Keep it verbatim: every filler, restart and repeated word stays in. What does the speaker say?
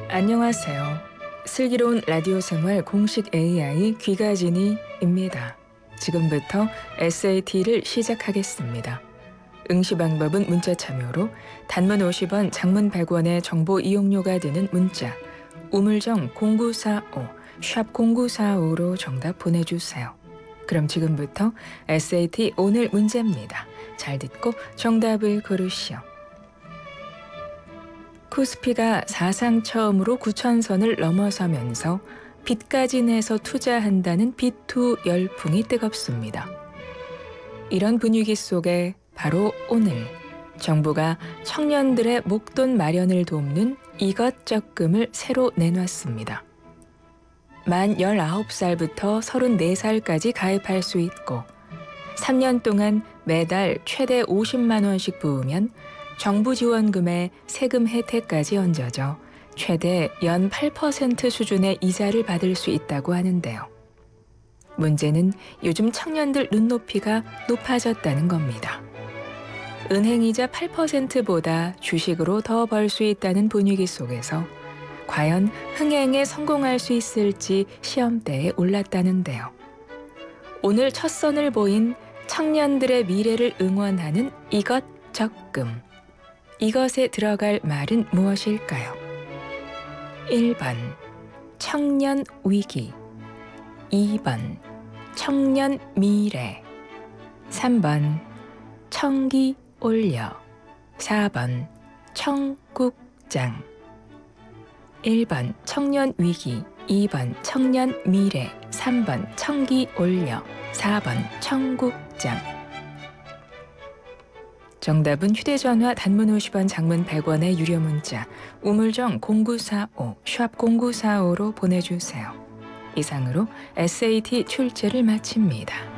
안녕하세요. 슬기로운 라디오 생활 공식 에이아이 귀가진이입니다. 지금부터 에스에이티를 시작하겠습니다. 응시 방법은 문자 참여로 단문 오십 원, 장문 백 원의 정보 이용료가 드는 문자 우물정 공구사오, 샵 공구사오로 정답 보내주세요. 그럼 지금부터 에스에이티 오늘 문제입니다. 잘 듣고 정답을 고르시오. 코스피가 사상 처음으로 구천선을 넘어서면서 빚까지 내서 투자한다는 빚투 열풍이 뜨겁습니다. 이런 분위기 속에 바로 오늘 정부가 청년들의 목돈 마련을 돕는 이것저금을 새로 내놨습니다. 만 열아홉 살부터 서른네 살까지 가입할 수 있고 삼 년 동안 매달 최대 오십만 원씩 부으면 정부 지원금에 세금 혜택까지 얹어져 최대 연 팔 퍼센트 수준의 이자를 받을 수 있다고 하는데요. 문제는 요즘 청년들 눈높이가 높아졌다는 겁니다. 은행이자 팔 퍼센트보다 주식으로 더 벌 수 있다는 분위기 속에서 과연 흥행에 성공할 수 있을지 시험대에 올랐다는데요. 오늘 첫 선을 보인 청년들의 미래를 응원하는 이것 적금. 이것에 들어갈 말은 무엇일까요? 일 번 청년 위기, 이 번 청년 미래, 삼 번 청기 올려, 사 번 청국장. 일 번 청년 위기, 이 번 청년 미래, 삼 번 청기 올려, 사 번 청국장. 정답은 휴대전화 단문 오십 원, 장문 백 원의 유료 문자 우물정 공구사오, 샵 공구사오로 보내주세요. 이상으로 에스에이티 출제를 마칩니다.